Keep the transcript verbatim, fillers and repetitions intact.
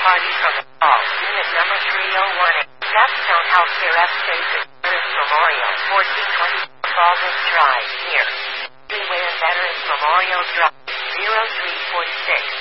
party from the hall, unit number three oh one at Capstone Healthcare F-Space at Veterans Memorial, fourteen twenty-four Baldwin Drive, near Beware Veterans Memorial Drive, zero three four six.